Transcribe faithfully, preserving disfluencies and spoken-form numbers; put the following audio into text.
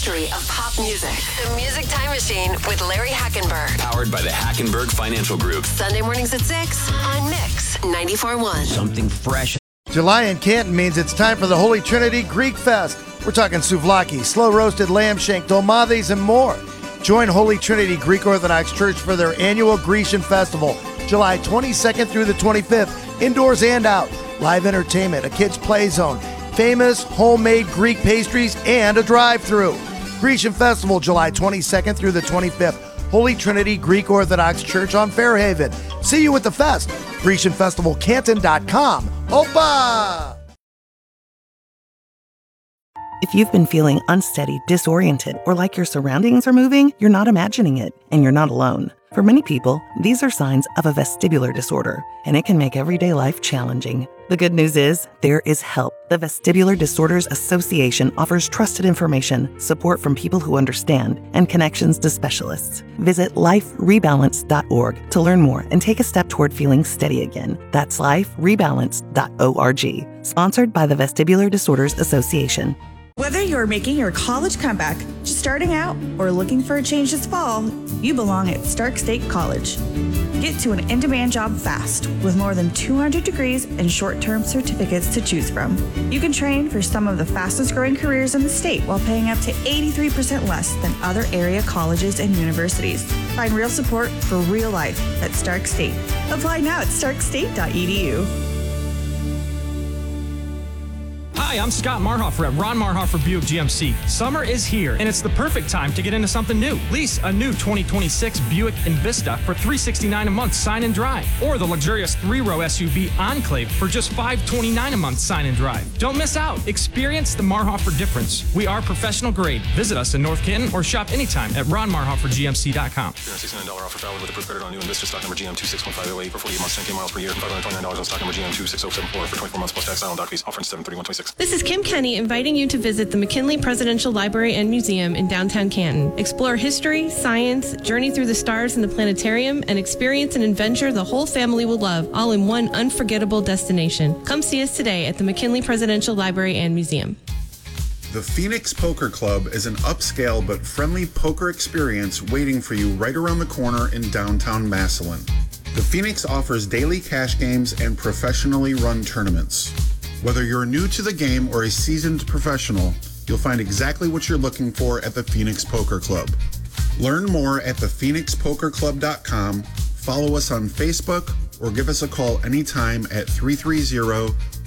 history of pop music. The Music Time Machine with Larry Hackenberg. Powered by the Hackenberg Financial Group. Sunday mornings at six on Mix ninety-four point one. Something fresh. July in Canton means it's time for the Holy Trinity Greek Fest. We're talking souvlaki, slow-roasted lamb shank, dolmades, and more. Join Holy Trinity Greek Orthodox Church for their annual Grecian Festival, July twenty-second through the twenty-fifth, indoors and out. Live entertainment, a kids' play zone, famous homemade Greek pastries, and a drive-thru. Grecian Festival, July twenty-second through the twenty-fifth, Holy Trinity Greek Orthodox Church on Fairhaven. See you at the fest. Grecian Festival Canton dot com. Opa! If you've been feeling unsteady, disoriented, or like your surroundings are moving, you're not imagining it, and you're not alone. For many people, these are signs of a vestibular disorder, and it can make everyday life challenging. The good news is, there is help. The Vestibular Disorders Association offers trusted information, support from people who understand, and connections to specialists. Visit life rebalance dot org to learn more and take a step toward feeling steady again. That's life rebalance dot org. Sponsored by the Vestibular Disorders Association. Whether you're making your college comeback, just starting out, or looking for a change this fall, you belong at Stark State College. Get to an in-demand job fast with more than two hundred degrees and short-term certificates to choose from. You can train for some of the fastest-growing careers in the state while paying up to eighty-three percent less than other area colleges and universities. Find real support for real life at Stark State. Apply now at stark state dot e d u. Hi, I'm Scott Marhofer at Ron Marhofer Buick G M C. Summer is here, and it's the perfect time to get into something new. Lease a new twenty twenty-six Buick Envista for three hundred sixty-nine dollars a month, sign and drive. Or the luxurious three-row S U V Enclave for just five hundred twenty-nine dollars a month, sign and drive. Don't miss out. Experience the Marhofer difference. We are professional grade. Visit us in North Canton or shop anytime at ron marhofer g m c dot com. three hundred sixty-nine dollars offer valid with approved credit on new Envista stock number G M two six one five zero eight for forty-eight months, ten K miles per year, and five hundred twenty-nine dollars on stock number G M two six zero seven four for twenty-four months plus tax on doc fees. Offer in seven thirty-one twenty-six. This is Kim Kenny inviting you to visit the McKinley Presidential Library and Museum in downtown Canton. Explore history, science, journey through the stars in the planetarium, and experience an adventure the whole family will love, all in one unforgettable destination. Come see us today at the McKinley Presidential Library and Museum. The Phoenix Poker Club is an upscale but friendly poker experience waiting for you right around the corner in downtown Massillon. The Phoenix offers daily cash games and professionally run tournaments. Whether you're new to the game or a seasoned professional, you'll find exactly what you're looking for at the Phoenix Poker Club. Learn more at the phoenix poker club dot com, follow us on Facebook, or give us a call anytime at three three zero,